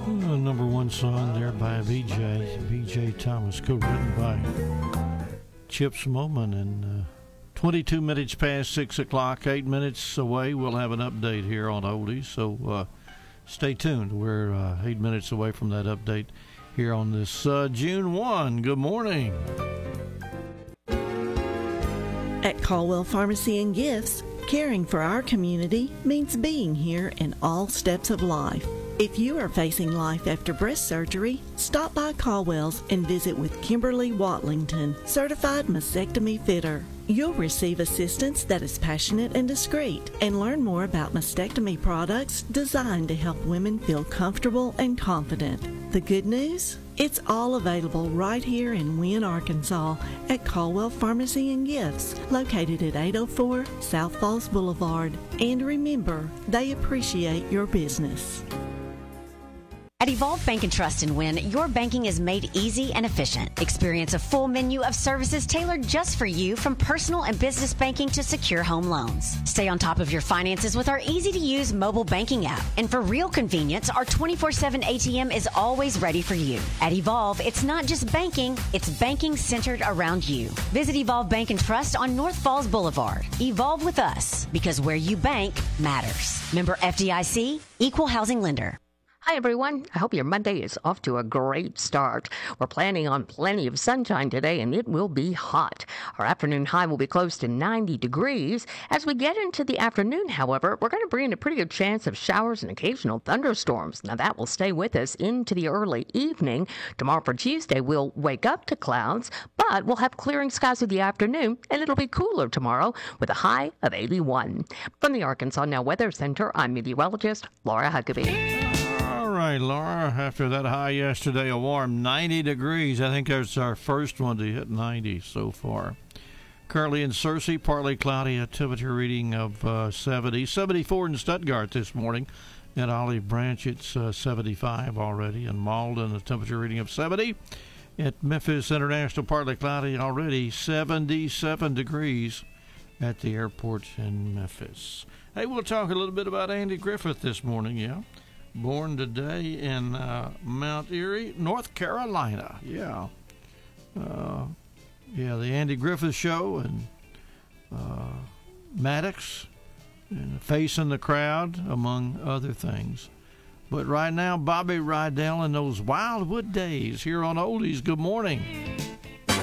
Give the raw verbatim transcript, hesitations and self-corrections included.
Uh, number one song there by B J, B J Thomas, co-written by Chip Smallman. And uh, twenty-two minutes past six o'clock, eight minutes away, we'll have an update here on Oldies. So uh, stay tuned. We're uh, eight minutes away from that update here on this uh, June first. Good morning. At Caldwell Pharmacy and Gifts, caring for our community means being here in all steps of life. If you are facing life after breast surgery, stop by Caldwell's and visit with Kimberly Watlington, certified mastectomy fitter. You'll receive assistance that is passionate and discreet, and learn more about mastectomy products designed to help women feel comfortable and confident. The good news? It's all available right here in Wynne, Arkansas at Caldwell Pharmacy and Gifts, located at eight oh four South Falls Boulevard. And remember, they appreciate your business. At Evolve Bank and Trust in Wynne, your banking is made easy and efficient. Experience a full menu of services tailored just for you, from personal and business banking to secure home loans. Stay on top of your finances with our easy-to-use mobile banking app. And for real convenience, our twenty-four seven A T M is always ready for you. At Evolve, it's not just banking, it's banking centered around you. Visit Evolve Bank and Trust on North Falls Boulevard. Evolve with us, because where you bank matters. Member F D I C, Equal Housing Lender. Hi, everyone. I hope your Monday is off to a great start. We're planning on plenty of sunshine today, and it will be hot. Our afternoon high will be close to ninety degrees. As we get into the afternoon, however, we're going to bring in a pretty good chance of showers and occasional thunderstorms. Now, that will stay with us into the early evening. Tomorrow for Tuesday, we'll wake up to clouds, but we'll have clearing skies in the afternoon, and it'll be cooler tomorrow with a high of eighty-one. From the Arkansas Now Weather Center, I'm meteorologist Laura Huckabee. All right, Laura, after that high yesterday, a warm ninety degrees. I think that's our first one to hit ninety so far. Currently in Searcy, partly cloudy, a temperature reading of uh, seventy. seventy-four in Stuttgart this morning. At Olive Branch, it's uh, seventy-five already. In Malden, a temperature reading of seventy. At Memphis International, partly cloudy already, seventy-seven degrees at the airport in Memphis. Hey, we'll talk a little bit about Andy Griffith this morning, yeah? Born today in uh, Mount Airy, North Carolina. Yeah. Uh, yeah, the Andy Griffith Show and uh, Maddox and Face in the Crowd, among other things. But right now, Bobby Rydell and those Wildwood Days here on Oldies. Good morning.